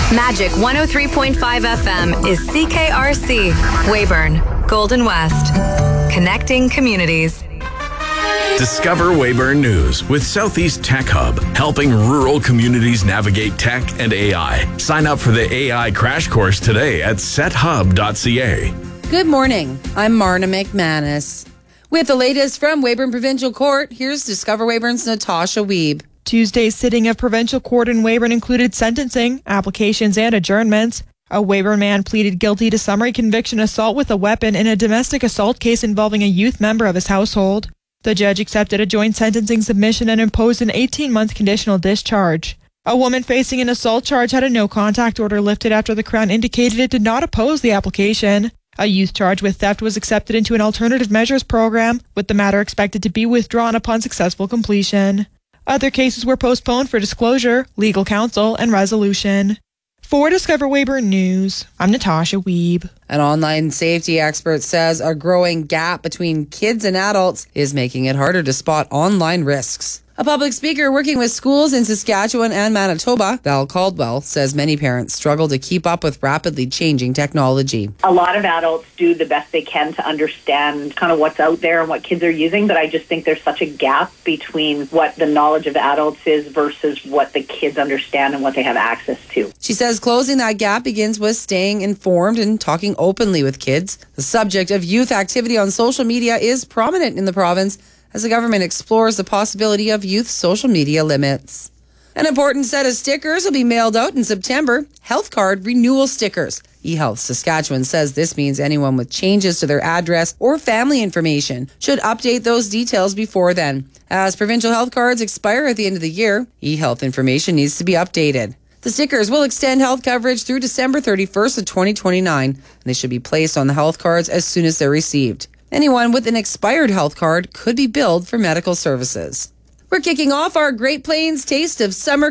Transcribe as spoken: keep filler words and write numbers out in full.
Magic one oh three point five F M is C K R C, Weyburn, Golden West. Connecting communities. Discover Weyburn News with Southeast Tech Hub, helping rural communities navigate tech and A I. Sign up for the A I crash course today at set hub dot c a. Good morning. I'm Marna McManus. With the latest from Weyburn Provincial Court, here's Discover Weyburn's Natasha Wiebe. Tuesday's sitting of Provincial Court in Weyburn included sentencing, applications, and adjournments. A Weyburn man pleaded guilty to summary conviction assault with a weapon in a domestic assault case involving a youth member of his household. The judge accepted a joint sentencing submission and imposed an eighteen-month conditional discharge. A woman facing an assault charge had a no-contact order lifted after the Crown indicated it did not oppose the application. A youth charge with theft was accepted into an alternative measures program, with the matter expected to be withdrawn upon successful completion. Other cases were postponed for disclosure, legal counsel, and resolution. For Discover Weyburn News, I'm Natasha Wiebe. An online safety expert says a growing gap between kids and adults is making it harder to spot online risks. A public speaker working with schools in Saskatchewan and Manitoba, Val Caldwell, says many parents struggle to keep up with rapidly changing technology. A lot of adults do the best they can to understand kind of what's out there and what kids are using, but I just think there's such a gap between what the knowledge of adults is versus what the kids understand and what they have access to. She says closing that gap begins with staying informed and talking openly with kids. The subject of youth activity on social media is prominent in the province as the government explores the possibility of youth social media limits. An important set of stickers will be mailed out in September, health card renewal stickers. eHealth Saskatchewan says this means anyone with changes to their address or family information should update those details before then. As provincial health cards expire at the end of the year, eHealth information needs to be updated. The stickers will extend health coverage through December thirty-first of twenty twenty-nine, and they should be placed on the health cards as soon as they're received. Anyone with an expired health card could be billed for medical services. We're kicking off our Great Plains Taste of Summer